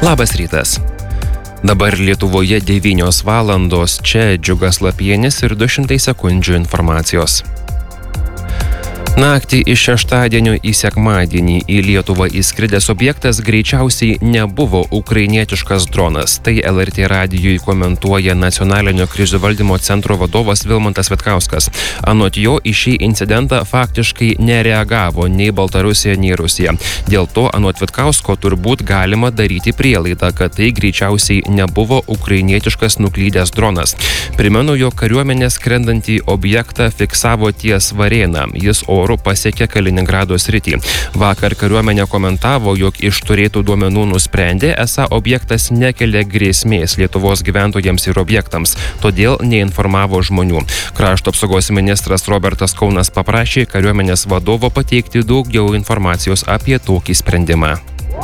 Labas rytas. Dabar Lietuvoje 9 valandos, čia Džiugas Lapienis ir 200 sekundžių informacijos. Naktį iš šeštadienio į sekmadienį į Lietuvą įskridęs objektas greičiausiai nebuvo ukrainietiškas dronas. Tai LRT radijui komentuoja Nacionalinio krizių valdymo centro vadovas Vilmantas Vitkauskas. Anot jo į šį incidentą faktiškai nereagavo nei Baltarusija, nei Rusija. Dėl to, anot Vitkausko, turbūt galima daryti prielaidą, kad tai greičiausiai nebuvo ukrainietiškas nuklydęs dronas. Primenu, jog kariuomenė skrendantį objektą fiksavo ties Varėna. Jis oru pasiekė Kaliningrado sritį. Vakar kariuomenė komentavo, jog iš turėtų duomenų nusprendė, esą objektas nekelia grėsmės Lietuvos gyventojams ir objektams, todėl neinformavo žmonių. Krašto apsaugos ministras Robertas Kaunas paprašė kariuomenės vadovo pateikti daugiau informacijos apie tokį sprendimą.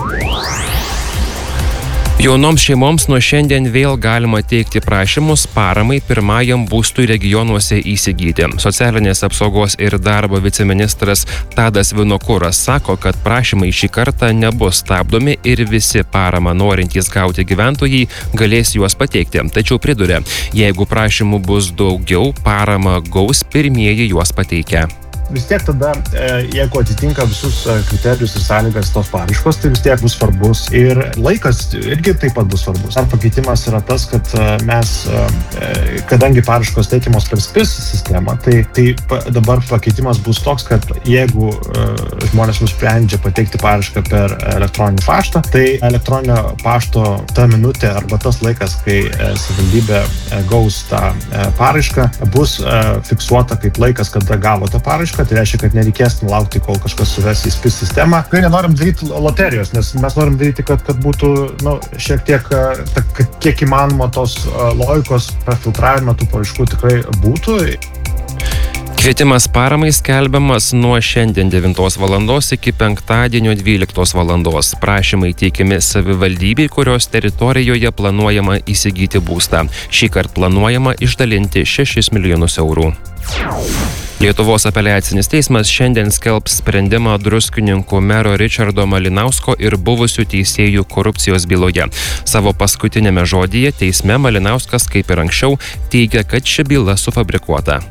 Jaunoms šeimoms nuo šiandien vėl galima teikti prašymus paramai pirmajam būstui regionuose įsigyti. Socialinės apsaugos ir darbo viceministras Tadas Vinokuras sako, kad prašymai šį kartą nebus stabdomi ir visi paramą norintys gauti gyventojai galės juos pateikti. Tačiau priduria, jeigu prašymų bus daugiau, paramą gaus pirmieji juos pateikę. Vis tiek tada, jeigu atitinka visus kriterijus ir sąlygas tos paraiškos, tai vis tiek bus svarbus ir laikas irgi taip pat bus svarbus. Ar pakeitimas yra tas, kad mes, kadangi paraiškos teikiamos per SPIS sistemą, tai dabar pakeitimas bus toks, kad jeigu žmonės nusprendžia pateikti paraišką per elektroninį paštą, tai elektroninio pašto ta minutė arba tas laikas, kai savivaldybė gaus tą paraišką, bus fiksuota kaip laikas, kada gavo tą paraišką. Tai reiškia, kad nereikės laukti, kol kažkas suves į SPIS sistemą. Kai nenorim daryti loterijos, nes mes norim daryti, kad būtų šiek tiek, kiek įmanoma tos logikos prafiltravimo tų paraiškų tikrai būtų. Kvietimas paramai skelbiamas nuo šiandien 9 valandos iki penktadienio 12 valandos. Prašymai teikiami savivaldybei, kurios teritorijoje planuojama įsigyti būstą. Šįkart planuojama išdalinti 6 milijonus eurų. Lietuvos apeliacinis teismas šiandien skelbs sprendimą Druskininkų mero Ričardo Malinausko ir buvusių teisėjų korupcijos byloje. Savo paskutinėme žodyje teisme Malinauskas, kaip ir anksčiau, teigia, kad ši byla sufabrikuota.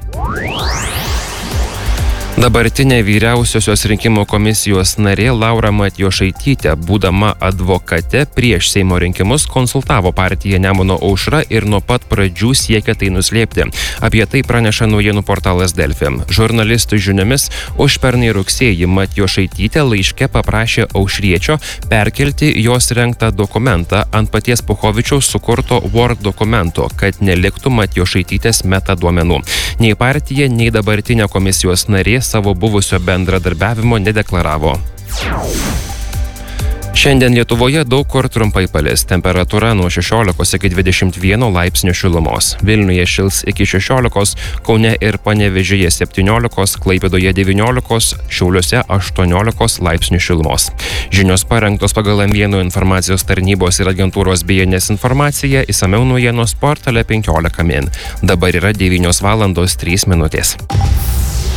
Dabartinė vyriausiosios rinkimų komisijos narė Laura Matjošaitytė, būdama advokate prieš Seimo rinkimus, konsultavo partiją Nemuno aušra ir nuo pat pradžių siekė tai nuslėpti. Apie tai praneša naujienų portalas Delfi. Žurnalistų žiniomis, užpernai rugsėjį Matjošaitytė laiške paprašė aušriečio perkelti jos rengtą dokumentą ant paties Puchovičiaus sukurto Word dokumento, kad neliktų Matjošaitytės metaduomenų. Nei partija, nei dabartinė komisijos narė savo buvusio bendradarbiavimo nedeklaravo. Šiandien Lietuvoje daug kur trumpai palis. Temperatūra nuo 16 iki 21 laipsnių šilumos. Vilniuje šils iki 16, Kaune ir Panevėžyje 17, Klaipėdoje 19, Šiauliuose 18 laipsnių šilumos. Žinios parengtos pagal M1 informacijos tarnybos ir agentūros BNS informaciją, išsamiau naujienos portale 15 min. Dabar yra 9 valandos 3 minutės.